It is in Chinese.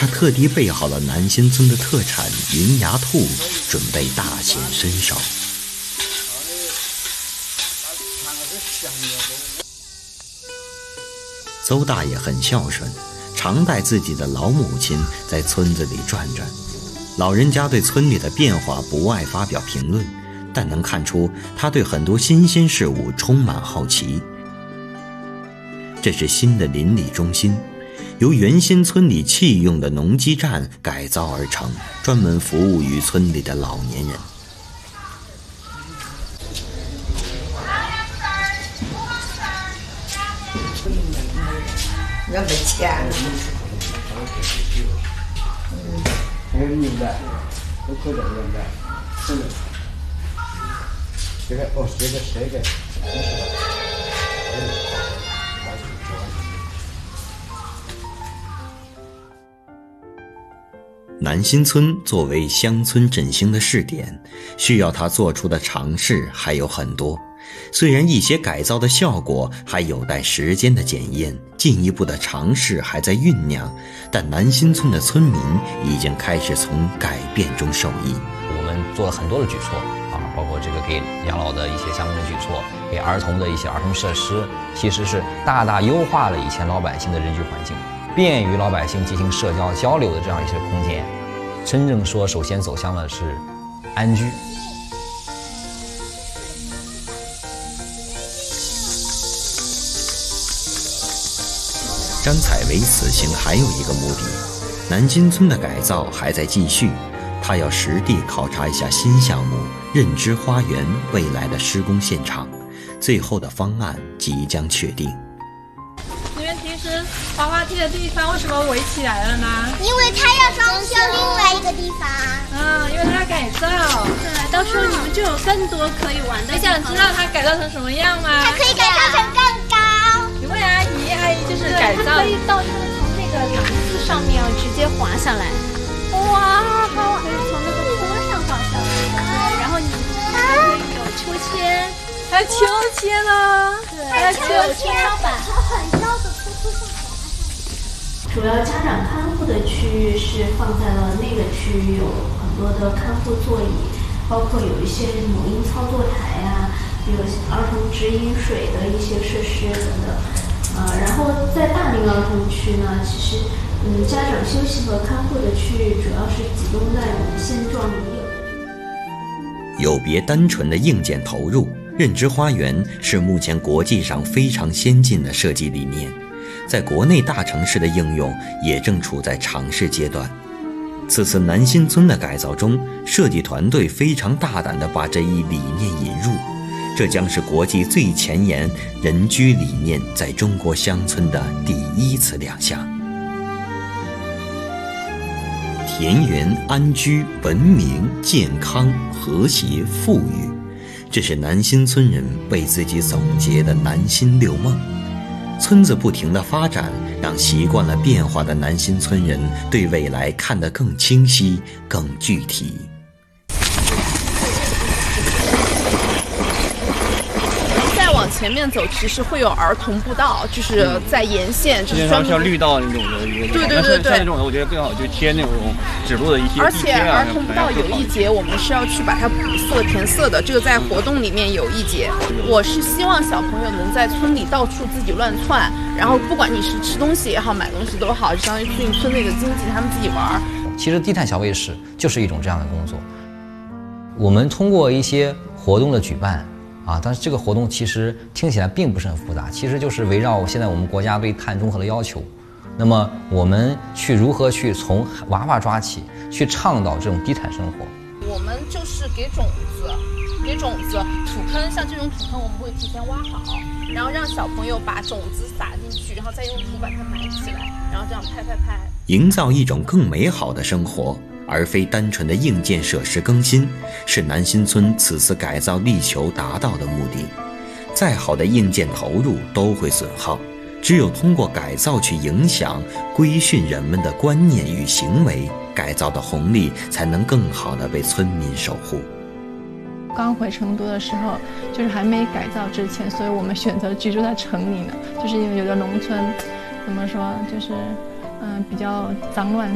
特地备好了南新村的特产云牙兔，准备大显身手。邹大爷很孝顺，常带自己的老母亲在村子里转转。老人家对村里的变化不爱发表评论，但能看出他对很多新鲜事物充满好奇。这是新的邻里中心，由原先村里弃用的农机站改造而成，专门服务于村里的老年人。 要没钱还有牛奶，都可以牛奶，是的。这个南新村作为乡村振兴的试点，需要他做出的尝试还有很多。虽然一些改造的效果还有待时间的检验，进一步的尝试还在酝酿，但南新村的村民已经开始从改变中受益。 我们做了很多的举措包括这个给养老的一些相关的举措，给儿童的一些儿童设施，其实是大大优化了以前老百姓的人居环境，便于老百姓进行社交交流的这样一些空间。真正说首先走向的是安居。 张采薇此行还有一个目的，南新村的改造还在继续，他要实地考察一下新项目认知花园未来的施工现场，最后的方案即将确定。 你们平时滑滑梯的地方为什么围起来了呢？ 因为他要装修另外一个地方。 因为他改造。 对，到时候你们就有更多可以玩的。 你想知道他改造成什么样吗？ 它可以改造成更高。 你问阿姨就是改造。 它可以到时候从那个廊子上面直接滑下来。 哇，好！ 可以从那个坡上滑下来。对，然后你还可以有秋千。 还有秋千呢。 对，还有天花板。 从很高的坡上滑下来。 主要家长看护的区域是放在了那个区域，有很多的看护座椅，包括有一些母婴操作台啊，有儿童直饮水的一些设施等等。然后在大龄儿童区呢，其实家长休息和看护的区域主要是集中在我们现状已有的这个。 有别单纯的硬件投入，认知花园是目前国际上非常先进的设计理念，在国内大城市的应用也正处在尝试阶段。此次南新村的改造中，设计团队非常大胆地把这一理念引入，这将是国际最前沿人居理念在中国乡村的第一次亮相。田园安居、文明、健康、和谐、富裕，这是南新村人为自己总结的南新六梦。村子不停的发展，让习惯了变化的南新村人对未来看得更清晰、更具体。 往前面走，其实会有儿童步道，就是在沿线，就是专门像绿道那种的一个。对，像那种的，我觉得更好，就贴那种指路的一些。 而且儿童步道有一节，我们是要去把它补色填色的，这个在活动里面有一节。我是希望小朋友能在村里到处自己乱窜，然后不管你是吃东西也好，买东西都好，就相当于促进村内的经济，他们自己玩。 其实低碳小卫士就是一种这样的工作。我们通过一些活动的举办。但是这个活动其实听起来并不是很复杂，其实就是围绕现在我们国家对碳中和的要求，那么我们如何去从娃娃抓起，去倡导这种低碳生活。 我们就是给种子，土坑，像这种土坑我们会提前挖好，然后让小朋友把种子撒进去，然后再用土把它埋起来，然后这样拍， 营造一种更美好的生活，而非单纯的硬件设施更新，是南新村此次改造力求达到的目的。再好的硬件投入都会损耗，只有通过改造去影响、规训人们的观念与行为，改造的红利才能更好地被村民守护。 刚回成都的时候，就是还没改造之前，所以我们选择居住在城里呢，就是因为有的农村，怎么说，就是比较脏乱。